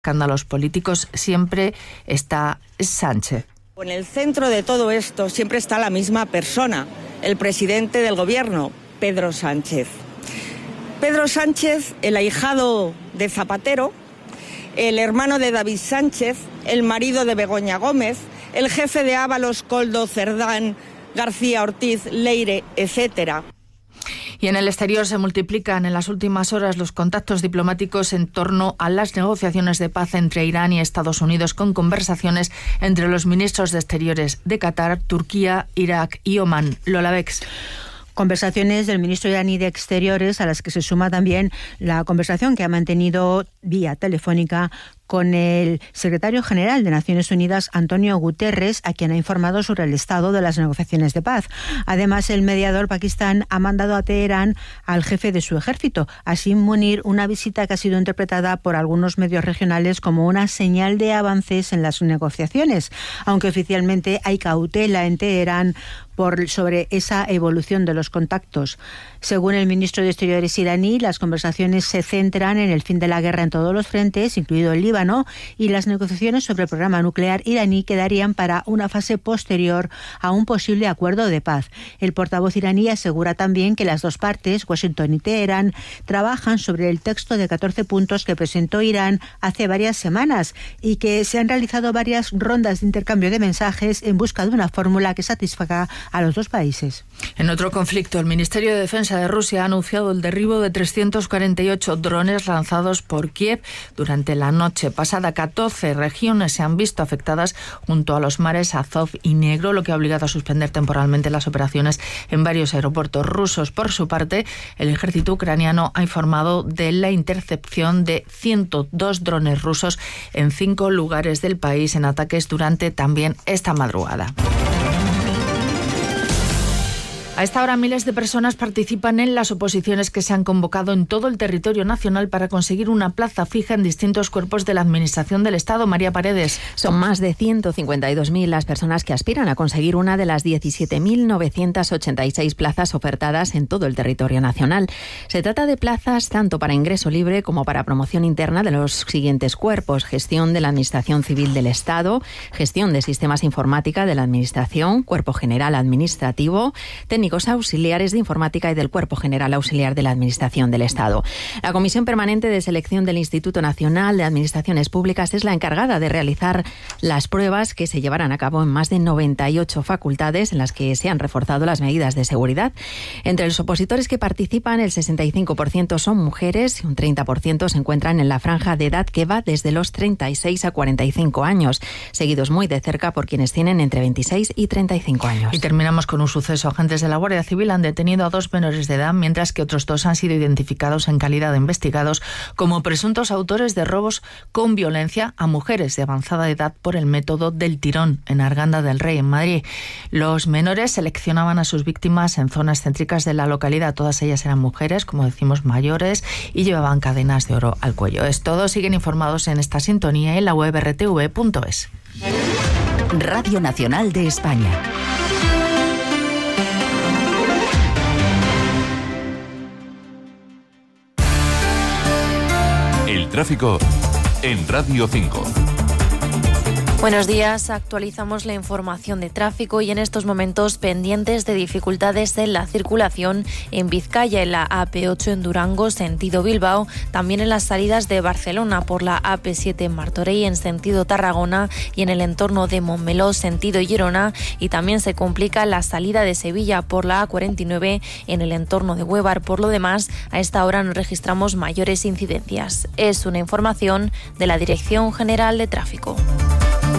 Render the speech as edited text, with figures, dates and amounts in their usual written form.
escándalos políticos siempre está Sánchez. En el centro de todo esto siempre está la misma persona, el presidente del gobierno, Pedro Sánchez. Pedro Sánchez, el ahijado de Zapatero, el hermano de David Sánchez, el marido de Begoña Gómez, el jefe de Ábalos, Koldo, Cerdán, García Ortiz, Leire, etc. Y en el exterior se multiplican en las últimas horas los contactos diplomáticos en torno a las negociaciones de paz entre Irán y Estados Unidos, con conversaciones entre los ministros de Exteriores de Qatar, Turquía, Irak y Omán. Lola Bex. Conversaciones del ministro iraní de Exteriores, a las que se suma también la conversación que ha mantenido vía telefónica con el secretario general de Naciones Unidas, Antonio Guterres, a quien ha informado sobre el estado de las negociaciones de paz. Además, el mediador Pakistán ha mandado a Teherán al jefe de su ejército, Asim Munir, una visita que ha sido interpretada por algunos medios regionales como una señal de avances en las negociaciones, aunque oficialmente hay cautela en Teherán sobre esa evolución de los contactos. Según el ministro de Exteriores iraní, las conversaciones se centran en el fin de la guerra en todos los frentes, incluido el Líbano, y las negociaciones sobre el programa nuclear iraní quedarían para una fase posterior a un posible acuerdo de paz. El portavoz iraní asegura también que las dos partes, Washington y Teherán, trabajan sobre el texto de 14 puntos que presentó Irán hace varias semanas y que se han realizado varias rondas de intercambio de mensajes en busca de una fórmula que satisfaga a los dos países. En otro conflicto, el Ministerio de Defensa de Rusia ha anunciado el derribo de 348 drones lanzados por Kiev durante la noche pasada. 14 regiones se han visto afectadas junto a los mares Azov y Negro, lo que ha obligado a suspender temporalmente las operaciones en varios aeropuertos rusos. Por su parte, el ejército ucraniano ha informado de la intercepción de 102 drones rusos en 5 lugares del país en ataques durante también esta madrugada. A esta hora, miles de personas participan en las oposiciones que se han convocado en todo el territorio nacional para conseguir una plaza fija en distintos cuerpos de la Administración del Estado. María Paredes. Son más de 152.000 las personas que aspiran a conseguir una de las 17.986 plazas ofertadas en todo el territorio nacional. Se trata de plazas tanto para ingreso libre como para promoción interna de los siguientes cuerpos: gestión de la Administración Civil del Estado, gestión de sistemas informática de la Administración, Cuerpo General Administrativo, técnicos auxiliares de informática y del Cuerpo General Auxiliar de la Administración del Estado. La Comisión Permanente de Selección del Instituto Nacional de Administraciones Públicas es la encargada de realizar las pruebas, que se llevarán a cabo en más de 98 facultades en las que se han reforzado las medidas de seguridad. Entre los opositores que participan, el 65% son mujeres y un 30% se encuentran en la franja de edad que va desde los 36 a 45 años, seguidos muy de cerca por quienes tienen entre 26 y 35 años. Y terminamos con un suceso. Agentes de la Guardia Civil han detenido a 2 menores de edad, mientras que otros 2 han sido identificados en calidad de investigados como presuntos autores de robos con violencia a mujeres de avanzada edad por el método del tirón en Arganda del Rey, en Madrid. Los menores seleccionaban a sus víctimas en zonas céntricas de la localidad. Todas ellas eran mujeres, como decimos, mayores, y llevaban cadenas de oro al cuello. Es todo. Siguen informados en esta sintonía en la web rtv.es. Radio Nacional de España. El tráfico en Radio 5. Buenos días, actualizamos la información de tráfico y en estos momentos pendientes de dificultades en la circulación en Vizcaya, en la AP8 en Durango, sentido Bilbao, también en las salidas de Barcelona por la AP7 en Martorell en sentido Tarragona y en el entorno de Montmeló, sentido Girona, y también se complica la salida de Sevilla por la A49 en el entorno de Huévar. Por lo demás, a esta hora no registramos mayores incidencias. Es una información de la Dirección General de Tráfico.